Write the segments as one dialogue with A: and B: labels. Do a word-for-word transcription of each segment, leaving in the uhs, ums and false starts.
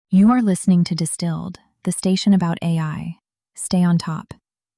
A: You are listening to Distilled, the station about A I. Stay on top.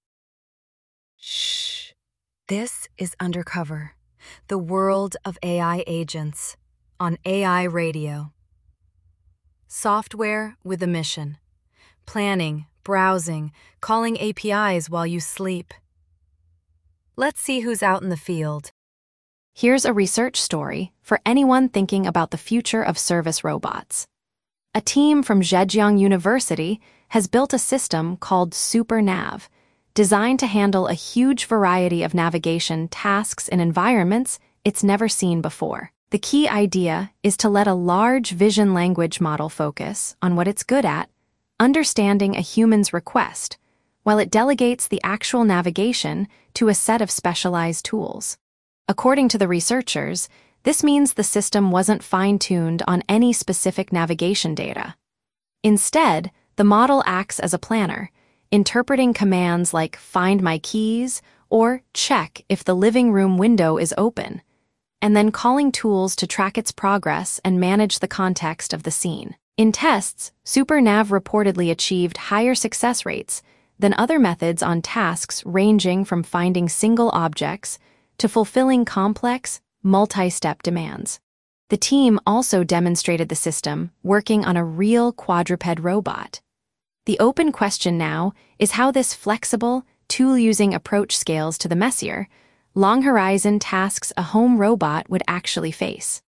B: Shh. This is Undercover, the world of A I agents, on A I Radio. Software with a mission. Planning, browsing, calling A P Is while you sleep. Let's see who's out in the field.
C: Here's a research story for anyone thinking about the future of service robots. A team from Zhejiang University has built a system called SuperNav, designed to handle a huge variety of navigation tasks in environments it's never seen before. The key idea is to let a large vision language model focus on what it's good at, understanding a human's request, while it delegates the actual navigation to a set of specialized tools. According to the researchers, this means the system wasn't fine-tuned on any specific navigation data. Instead, the model acts as a planner, interpreting commands like "find my keys" or "check if the living room window is open," and then calling tools to track its progress and manage the context of the scene. In tests, SuperNav reportedly achieved higher success rates than other methods on tasks ranging from finding single objects to fulfilling complex, multi-step demands. The team also demonstrated the system working on a real quadruped robot. The open question now is how this flexible, tool-using approach scales to the messier, long-horizon tasks a home robot would actually face.